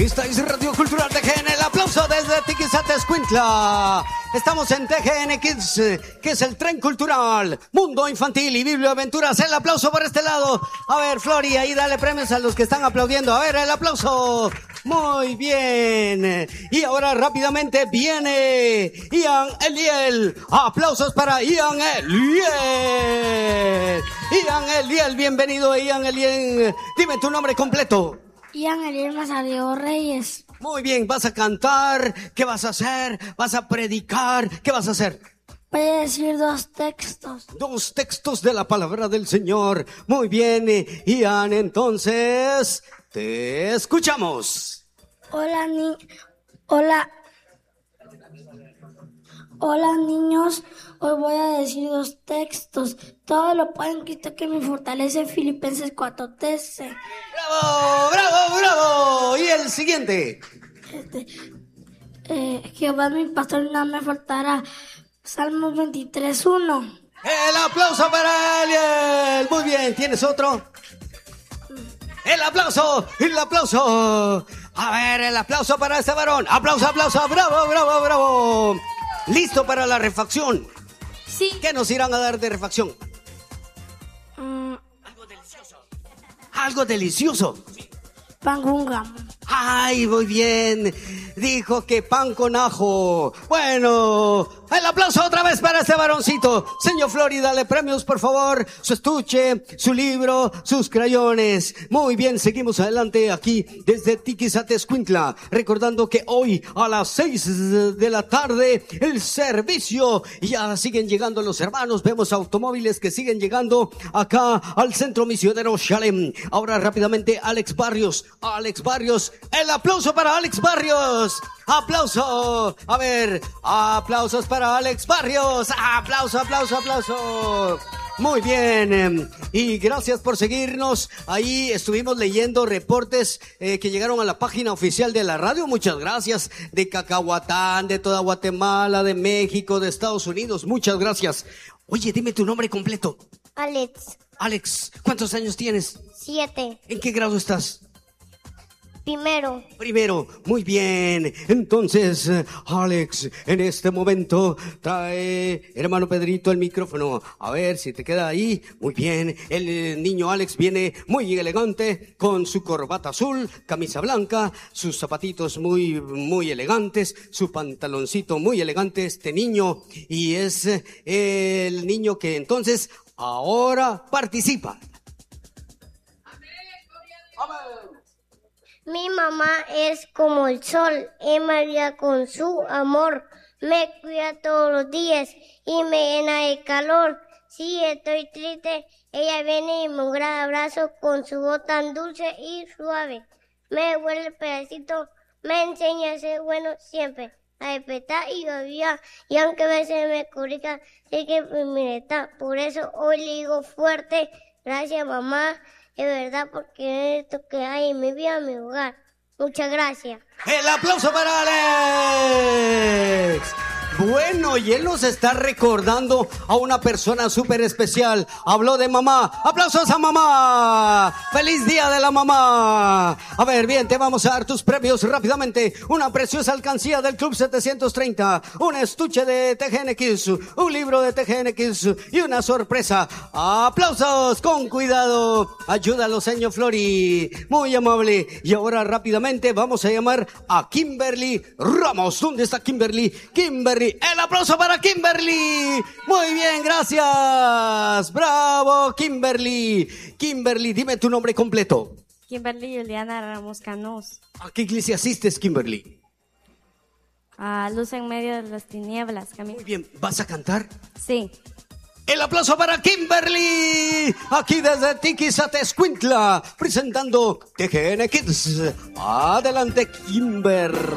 Esta es Radio Cultural TGN, el aplauso desde Tiquisatescuintla. Estamos en TGN Kids, que es el tren cultural, mundo infantil y biblioaventuras. El aplauso por este lado. A ver, Flori, ahí dale premios a los que están aplaudiendo. A ver, el aplauso. Muy bien. Y ahora rápidamente viene Ian Eliel. Aplausos para Ian Eliel. Ian Eliel, bienvenido Ian Eliel. Dime tu nombre completo. Ian Eliel Mazario Reyes. Muy bien, ¿vas a cantar? ¿Qué vas a hacer? ¿Vas a predicar? ¿Qué vas a hacer? Voy a decir 2 textos. 2 textos de la palabra del Señor. Muy bien, Ian, entonces te escuchamos. Hola niños, hoy voy a decir 2 textos. Todo lo puedo en Cristo que me fortalece. Filipenses 4:13. ¡Bravo, bravo, bravo! Y el siguiente. Jehová es mi pastor y nada me faltará. Salmos 23:1. El aplauso para Eliel. Muy bien, ¿tienes otro? El aplauso, el aplauso. A ver, el aplauso para este varón. Aplauso, aplauso, bravo, bravo, bravo. ¿Listo para la refacción? Sí. ¿Qué nos irán a dar de refacción? Algo delicioso. Algo delicioso. Pan con jamón. Ay, muy bien. Dijo que pan con ajo. Bueno, el aplauso otra vez para este varoncito. Señor Flori, dale premios, por favor. Su estuche, su libro, sus crayones. Muy bien, seguimos adelante aquí desde Tiquisatescuintla. Recordando que hoy a las 6 de la tarde el servicio. Ya siguen llegando los hermanos. Vemos automóviles que siguen llegando acá al Centro Misionero Shalem. Ahora rápidamente Alex Barrios. Alex Barrios. El aplauso para Alex Barrios. Aplauso. A ver, aplausos para Alex Barrios. Aplauso, aplauso, aplauso. Muy bien. Y gracias por seguirnos. Ahí estuvimos leyendo reportes que llegaron a la página oficial de la radio. Muchas gracias. De Cacahuatán, de toda Guatemala, de México, de Estados Unidos. Muchas gracias. Oye, dime tu nombre completo. Alex. Alex, ¿cuántos años tienes? 7. ¿En qué grado estás? Primero, muy bien. Entonces, Alex, en este momento trae, hermano Pedrito, el micrófono. A ver si te queda ahí. Muy bien. El niño Alex viene muy elegante con su corbata azul, camisa blanca, sus zapatitos muy, muy elegantes, su pantaloncito muy elegante, este niño. Y es el niño que entonces ahora participa. mi mamá es como el sol, me guía con su amor, me cuida todos los días y me llena de calor. Si estoy triste, ella viene y me da un gran abrazo con su voz tan dulce y suave. Me devuelve el pedacito, me enseña a ser bueno siempre, a despertar y olvidar. Y aunque a veces me corrija, sé que mi está. Por eso hoy le digo fuerte, gracias mamá. Es verdad, porque esto que hay en mi vida, en mi hogar. Muchas gracias. ¡El aplauso para Alex! Bueno, y él nos está recordando a una persona súper especial. Habló de mamá. ¡Aplausos a mamá! ¡Feliz día de la mamá! A ver, bien, te vamos a dar tus premios rápidamente. Una preciosa alcancía del Club 730. Un estuche de TGN Kids. Un libro de TGN Kids. Y una sorpresa. ¡Aplausos! ¡Con cuidado! Ayúdalo, señor Flori. Muy amable. Y ahora rápidamente vamos a llamar a Kimberly Ramos. ¿Dónde está Kimberly? Kimberly. El aplauso para Kimberly. Muy bien, gracias. Bravo, Kimberly. Kimberly, dime tu nombre completo. Kimberly Juliana Ramos Canós. ¿A qué iglesia asistes, Kimberly? A Luz en Medio de las Tinieblas. Muy bien, ¿vas a cantar? Sí. El aplauso para Kimberly. Aquí desde Tiquisatescuintla, presentando TGN Kids. Adelante, Kimber.